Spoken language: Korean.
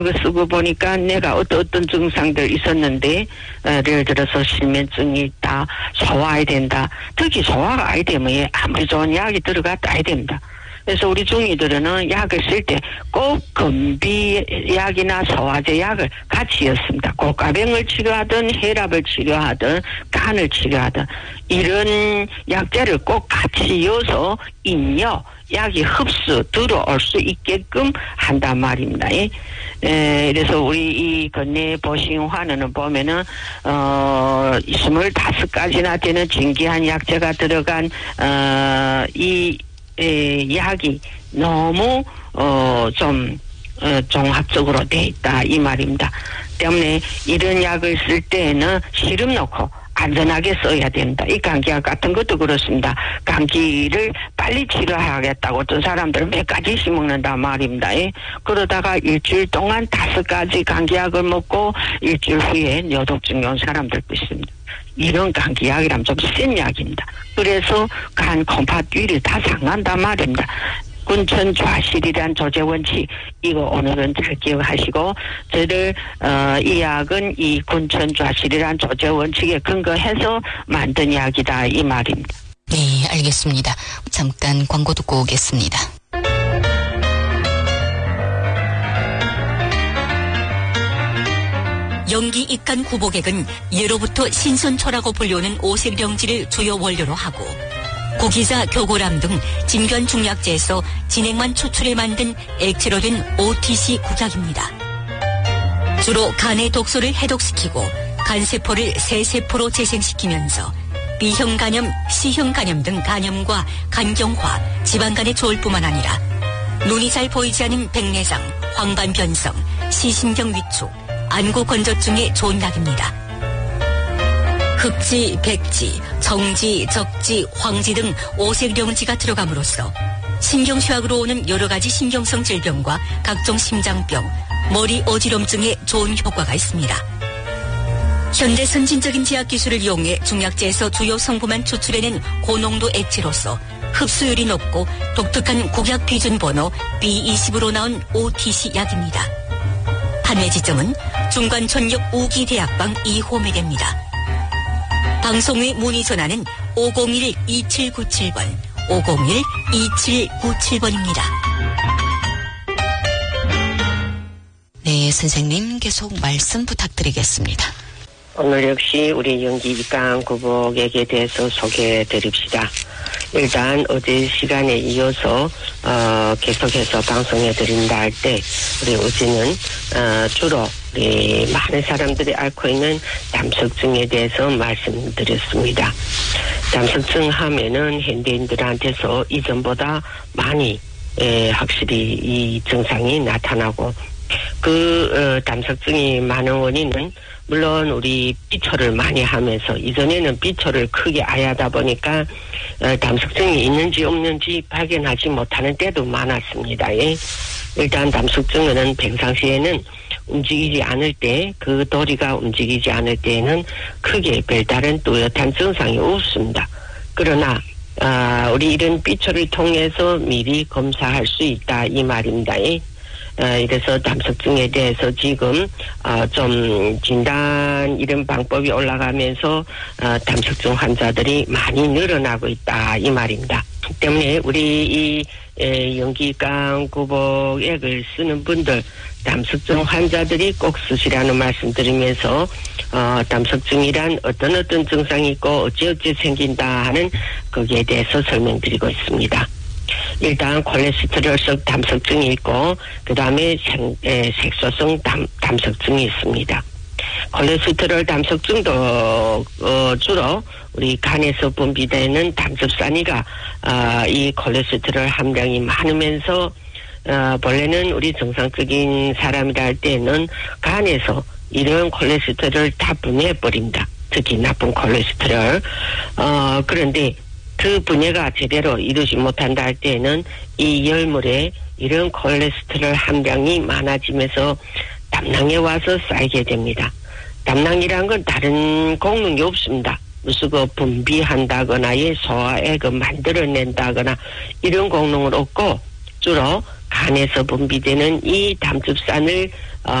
그거 쓰고 보니까 내가 어떤 증상들 있었는데, 예를 들어서 실면증이 있다, 소화해야 된다. 특히 소화가 아야 되면 아무리 좋은 약이 들어갔다 아야 됩니다. 그래서 우리 중이들은 약을 쓸 때 꼭 건비약이나 소화제 약을 같이 였습니다. 고가병을 치료하든 혈압을 치료하든 간을 치료하든 이런 약재를 꼭 같이 이어서 인여 약이 흡수 들어올 수 있게끔 한단 말입니다. 그래서 우리 이 건네 보신 화는 보면은 25가지나 되는 진귀한 약재가 들어간 이 약이 너무 좀 종합적으로 돼 있다 이 말입니다. 때문에 이런 약을 쓸 때에는 시름 넣고 안전하게 써야 된다. 이 감기약 같은 것도 그렇습니다. 감기를 빨리 치료하겠다고 어떤 사람들은 몇 가지씩 먹는단 말입니다. 그러다가 일주일 동안 5가지 감기약을 먹고 일주일 후에 뇌독증이 온 사람들도 있습니다. 이런 감기약이라면 좀 센 약입니다. 그래서 간, 콩팥, 위를 다 상한단 말입니다. 군천 좌실이란 조제 원칙, 이거 오늘은 잘 기억하시고, 저희들 이 약은 이 군천 좌실이란 조제 원칙에 근거해서 만든 약이다 이 말입니다. 네, 알겠습니다. 잠깐 광고 듣고 오겠습니다. 영기 입간 구보객은 예로부터 신선초라고 불리우는 오색령지를 주요 원료로 하고 고기자, 교고람 등 진변 중약재에서 진액만 추출해 만든 액체로 된 OTC 국약입니다. 주로 간의 독소를 해독시키고 간세포를 새세포로 재생시키면서 B형 간염, C형 간염 등 간염과 간경화, 지방간에 좋을 뿐만 아니라 눈이 잘 보이지 않은 백내장, 황반변성, 시신경 위축, 안구 건조증에 좋은 약입니다. 흑지, 백지, 정지, 적지, 황지 등 오색령지가 들어감으로써 신경쇠약으로 오는 여러 가지 신경성 질병과 각종 심장병, 머리 어지럼증에 좋은 효과가 있습니다. 현대 선진적인 제약 기술을 이용해 중약재에서 주요 성분만 추출해낸 고농도 액체로서 흡수율이 높고 독특한 국약 비준 번호 B20으로 나온 OTC 약입니다. 판매 지점은 중관천역 우기대학방 2호매대입니다. 방송 후에 문의 전화는 501-2797번, 501-2797번입니다. 네, 선생님 계속 말씀 부탁드리겠습니다. 오늘 역시 우리 영기 입간 구복에게 대해서 소개해 드립시다. 일단 어제 시간에 이어서 계속해서 방송해 드린다 할 때 우리 어제는 주로 우리 많은 사람들이 앓고 있는 담석증에 대해서 말씀드렸습니다. 담석증 하면은 현대인들한테서 이전보다 많이 확실히 이 증상이 나타나고 담석증이 많은 원인은 물론 우리 삐처를 많이 하면서 이전에는 삐처를 크게 안 하다 보니까 담석증이 있는지 없는지 발견하지 못하는 때도 많았습니다. 일단 담석증은 평상시에는 움직이지 않을 때, 그 도리가 움직이지 않을 때에는 크게 별다른 뚜렷한 증상이 없습니다. 그러나 우리 이런 삐처를 통해서 미리 검사할 수 있다 이 말입니다. 이래서 담석증에 대해서 지금 좀 진단 이런 방법이 올라가면서 담석증 환자들이 많이 늘어나고 있다 이 말입니다. 때문에 우리 이 영기관 구복액을 쓰는 분들 담석증 환자들이 꼭 쓰시라는 말씀 드리면서 담석증이란 어떤 증상이 있고 어찌어찌 생긴다 하는 거기에 대해서 설명드리고 있습니다. 일단 콜레스테롤성 담석증이 있고 그 다음에 색소성 담석증이 있습니다. 콜레스테롤 담석증도 주로 우리 간에서 분비되는 담즙산이가 이 콜레스테롤 함량이 많으면서 본래는 우리 정상적인 사람이라 할 때는 간에서 이런 콜레스테롤을 다 분해해버립니다. 특히 나쁜 콜레스테롤. 그런데 그 분해가 제대로 이루지 못한다 할 때에는 이 열물에 이런 콜레스테롤 함량이 많아지면서 담낭에 와서 쌓이게 됩니다. 담낭이란 건 다른功能이 없습니다. 무슨 분비한다거나 소화액을 만들어낸다거나 이런功能은 없고 주로 간에서 분비되는 이 담즙산을